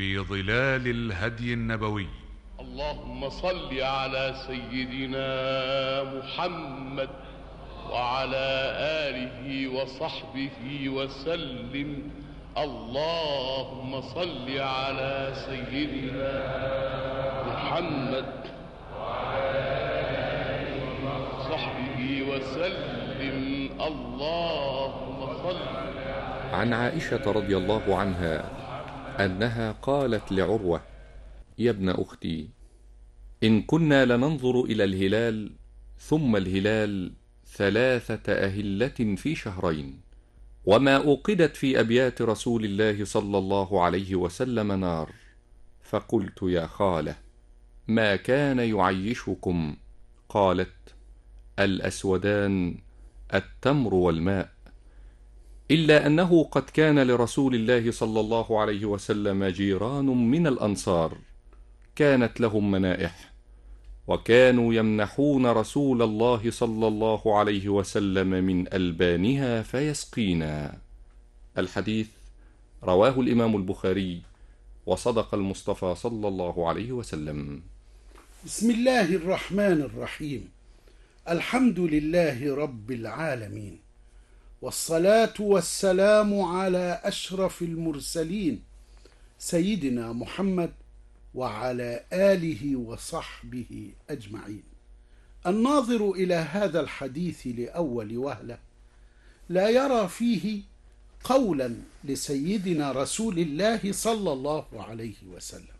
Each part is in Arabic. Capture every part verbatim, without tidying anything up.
في ظلال الهدي النبوي. اللهم صل على سيدنا محمد وعلى آله وصحبه وسلم. اللهم صل على سيدنا محمد وعلى آله وصحبه وسلم. اللهم صل. عن عائشة رضي الله عنها أنها قالت لعروة: يا ابن أختي، إن كنا لننظر إلى الهلال ثم الهلال ثلاثة أهلة في شهرين، وما أوقدت في أبيات رسول الله صلى الله عليه وسلم نار، فقلت: يا خالة، ما كان يعيشكم؟ قالت: الأسودان التمر والماء، إلا أنه قد كان لرسول الله صلى الله عليه وسلم جيران من الأنصار كانت لهم منائح، وكانوا يمنحون رسول الله صلى الله عليه وسلم من ألبانها فيسقينا. الحديث رواه الإمام البخاري، وصدق المصطفى صلى الله عليه وسلم. بسم الله الرحمن الرحيم. الحمد لله رب العالمين، والصلاة والسلام على أشرف المرسلين سيدنا محمد وعلى آله وصحبه أجمعين. الناظر إلى هذا الحديث لأول وهلة لا يرى فيه قولا لسيدنا رسول الله صلى الله عليه وسلم،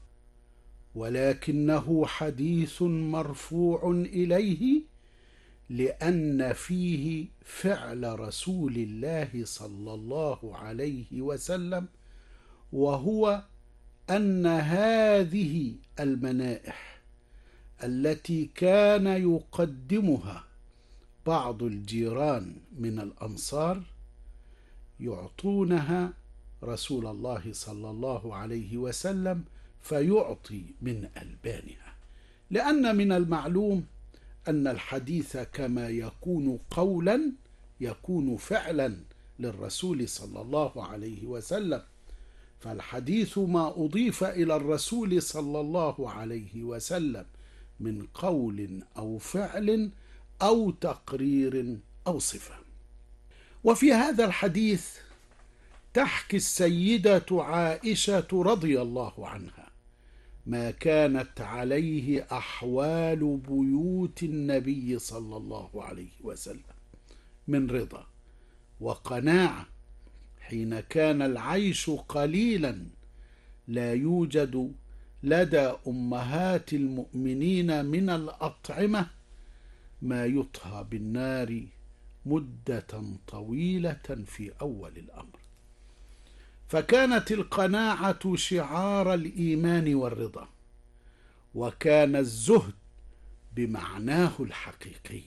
ولكنه حديث مرفوع إليه، لأن فيه فعل رسول الله صلى الله عليه وسلم، وهو أن هذه المنائح التي كان يقدمها بعض الجيران من الأنصار يعطونها رسول الله صلى الله عليه وسلم فيعطي من ألبانها، لأن من المعلوم أن الحديث كما يكون قولا يكون فعلا للرسول صلى الله عليه وسلم، فالحديث ما أضيف إلى الرسول صلى الله عليه وسلم من قول أو فعل أو تقرير أو صفة. وفي هذا الحديث تحكي السيدة عائشة رضي الله عنها ما كانت عليه أحوال بيوت النبي صلى الله عليه وسلم من رضا وقناعة، حين كان العيش قليلا لا يوجد لدى أمهات المؤمنين من الأطعمة ما يطهى بالنار مدة طويلة في أول الأمر، فكانت القناعة شعار الإيمان والرضا، وكان الزهد بمعناه الحقيقي.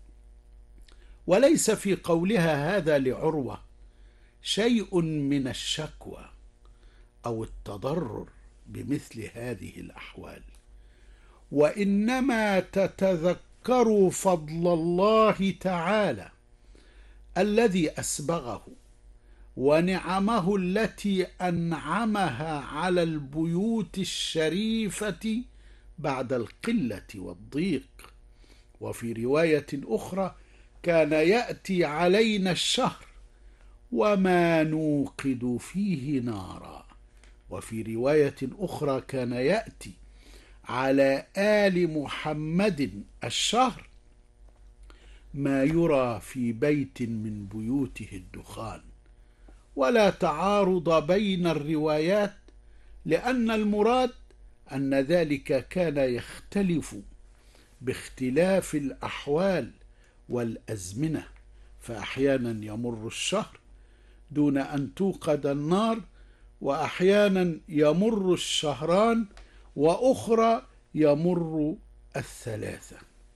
وليس في قولها هذا لعروة شيء من الشكوى أو التضرر بمثل هذه الأحوال، وإنما تتذكر فضل الله تعالى الذي أسبغه ونعمه التي أنعمها على البيوت الشريفة بعد القلة والضيق. وفي رواية أخرى: كان يأتي علينا الشهر وما نوقد فيه نارا. وفي رواية أخرى: كان يأتي على آل محمد الشهر ما يرى في بيت من بيوته الدخان. ولا تعارض بين الروايات، لأن المراد أن ذلك كان يختلف باختلاف الأحوال والأزمنة، فأحيانا يمر الشهر دون أن توقد النار، وأحيانا يمر الشهران، وأخرى يمر الثلاثة.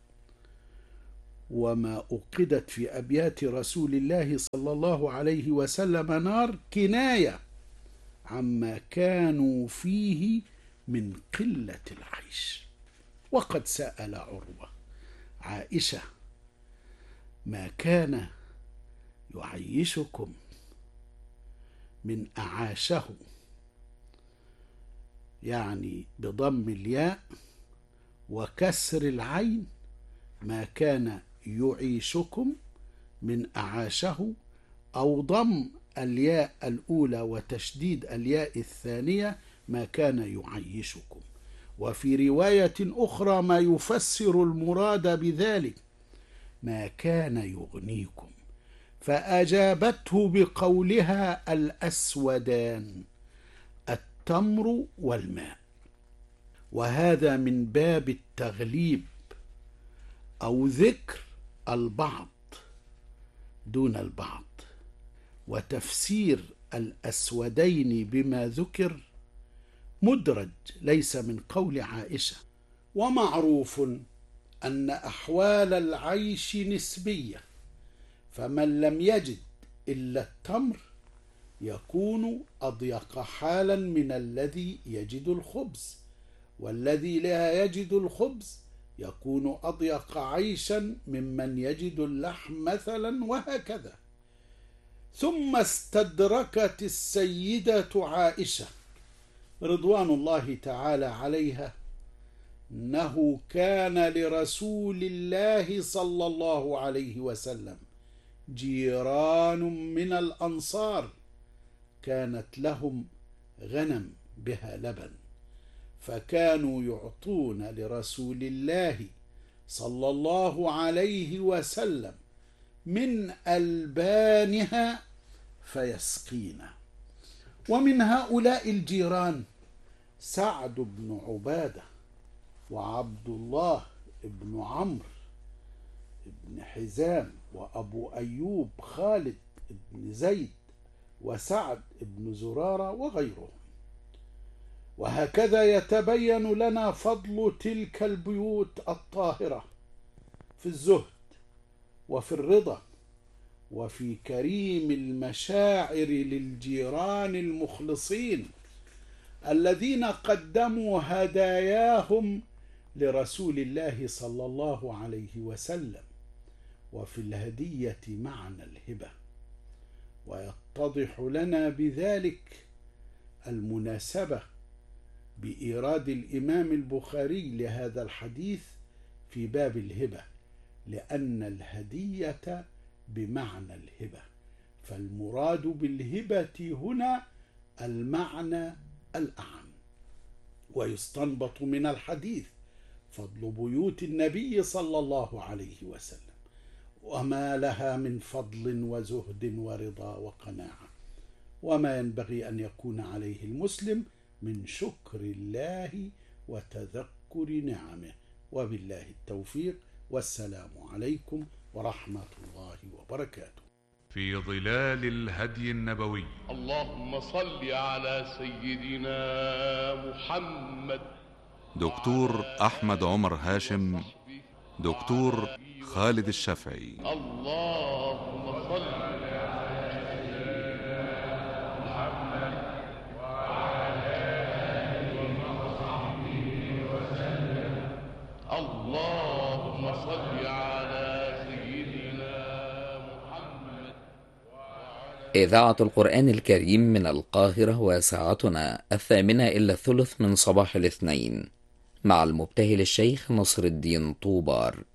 وما أوقدت في أبيات رسول الله صلى الله عليه وسلم نار كناية عما كانوا فيه من قلة العيش. وقد سأل عروة عائشة: ما كان يعيشكم من أعاشه؟ يعني بضم الياء وكسر العين، ما كان يعيشكم من أعاشه، أو ضم الياء الأولى وتشديد الياء الثانية ما كان يعيشكم. وفي رواية أخرى ما يفسر المراد بذلك ما كان يغنيكم، فأجابته بقولها الأسودان التمر والماء، وهذا من باب التغليب أو ذكر البعض دون البعض، وتفسير الأسودين بما ذكر مدرج ليس من قول عائشة. ومعروف أن أحوال العيش نسبية، فمن لم يجد إلا التمر يكون أضيق حالا من الذي يجد الخبز، والذي لا يجد الخبز يكون أضيق عيشا ممن يجد اللحم مثلا، وهكذا. ثم استدركت السيدة عائشة رضوان الله تعالى عليها أنه كان لرسول الله صلى الله عليه وسلم جيران من الأنصار كانت لهم غنم بها لبن، فكانوا يعطون لرسول الله صلى الله عليه وسلم من ألبانها فيسقينا. ومن هؤلاء الجيران سعد بن عبادة، وعبد الله بن عمرو بن حزام، وأبو أيوب خالد بن زيد، وسعد بن زرارة وغيرهم. وهكذا يتبين لنا فضل تلك البيوت الطاهرة في الزهد وفي الرضا وفي كريم المشاعر للجيران المخلصين الذين قدموا هداياهم لرسول الله صلى الله عليه وسلم. وفي الهدية معنى الهبة، ويتضح لنا بذلك المناسبة بإيراد الإمام البخاري لهذا الحديث في باب الهبة، لأن الهدية بمعنى الهبة، فالمراد بالهبة هنا المعنى الأعم. ويستنبط من الحديث فضل بيوت النبي صلى الله عليه وسلم، وما لها من فضل وزهد ورضا وقناعة، وما ينبغي أن يكون عليه المسلم من شكر الله وتذكر نعمه. وبالله التوفيق، والسلام عليكم ورحمة الله وبركاته. في ظلال الهدي النبوي. اللهم صل على سيدنا محمد. دكتور أحمد عمر هاشم، دكتور خالد الشافعي. اللهم صل على سيدنا محمد وعلى آله وصحبه وسلم. اللهم صل على سيدنا محمد. إذاعة القرآن الكريم من القاهرة، وساعتنا الثامنة إلا الثلث من صباح الاثنين، مع المبتهل الشيخ نصر الدين طوبار.